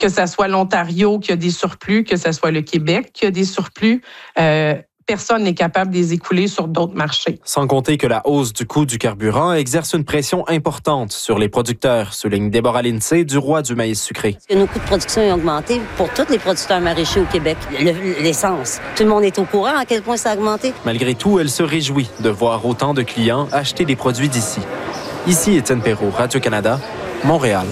que ce soit l'Ontario qui a des surplus, que ce soit le Québec qui a des surplus. Personne n'est capable de les écouler sur d'autres marchés. Sans compter que la hausse du coût du carburant exerce une pression importante sur les producteurs, souligne Déborah Lindsay du Roi du maïs sucré. Nos coûts de production ont augmenté pour tous les producteurs maraîchers au Québec. L'essence. Tout le monde est au courant à quel point ça a augmenté. Malgré tout, elle se réjouit de voir autant de clients acheter des produits d'ici. Ici Étienne Perrault, Radio-Canada, Montréal.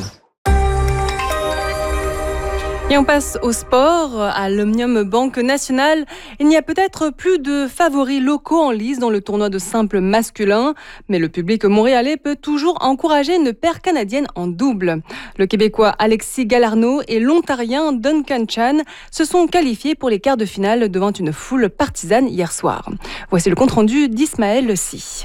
Et on passe au sport. À l'Omnium Banque Nationale, il n'y a peut-être plus de favoris locaux en lice dans le tournoi de simple masculin, mais le public montréalais peut toujours encourager une paire canadienne en double. Le Québécois Alexis Galarneau et l'Ontarien Duncan Chan se sont qualifiés pour les quarts de finale devant une foule partisane hier soir. Voici le compte-rendu d'Ismaël Si.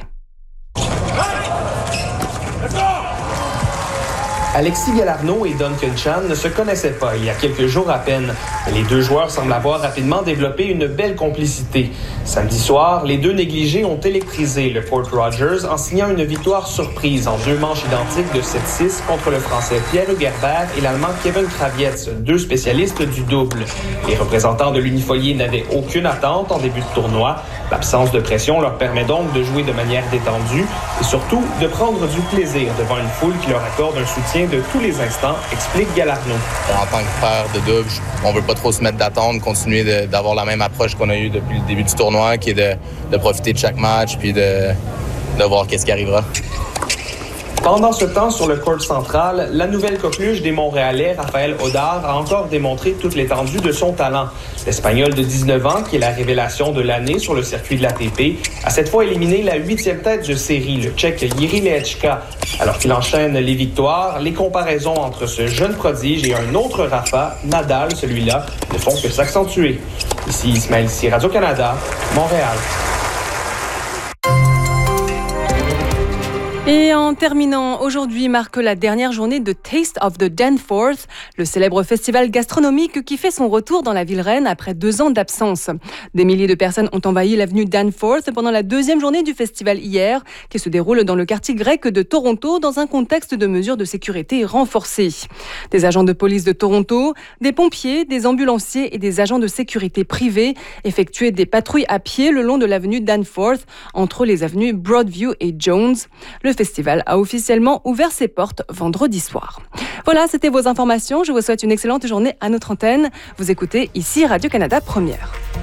Alexis Galarneau et Duncan Chan ne se connaissaient pas il y a quelques jours à peine. Les deux joueurs semblent avoir rapidement développé une belle complicité. Samedi soir, les deux négligés ont électrisé le Fort Rogers en signant une victoire surprise en 2 manches identiques de 7-6 contre le Français Pierre Hugerbert et l'Allemand Kevin Kravietz, 2 spécialistes du double. Les représentants de l'Unifolié n'avaient aucune attente en début de tournoi. L'absence de pression leur permet donc de jouer de manière détendue et surtout de prendre du plaisir devant une foule qui leur accorde un soutien de tous les instants, explique Galarneau. En tant que frère de double, on veut pas trop se mettre d'attente, continuer d'avoir la même approche qu'on a eue depuis le début du tournoi, qui est de profiter de chaque match puis de voir qu'est-ce qui arrivera. Pendant ce temps, sur le court central, la nouvelle coqueluche des Montréalais, Raphaël Audard, a encore démontré toute l'étendue de son talent. L'Espagnol de 19 ans, qui est la révélation de l'année sur le circuit de l'ATP, a cette fois éliminé la 8e tête de série, le Tchèque Jiří Lehečka. Alors qu'il enchaîne les victoires, les comparaisons entre ce jeune prodige et un autre Rafa, Nadal, celui-là, ne font que s'accentuer. Ici Ismaël Si, Radio-Canada, Montréal. Et en terminant, aujourd'hui marque la dernière journée de Taste of the Danforth, le célèbre festival gastronomique qui fait son retour dans la ville reine après 2 ans d'absence. Des milliers de personnes ont envahi l'avenue Danforth pendant la 2e journée du festival hier, qui se déroule dans le quartier grec de Toronto dans un contexte de mesures de sécurité renforcées. Des agents de police de Toronto, des pompiers, des ambulanciers et des agents de sécurité privés effectuaient des patrouilles à pied le long de l'avenue Danforth, entre les avenues Broadview et Jones. Le festival a officiellement ouvert ses portes vendredi soir. Voilà, c'était vos informations. Je vous souhaite une excellente journée à notre antenne. Vous écoutez ici Radio-Canada Première.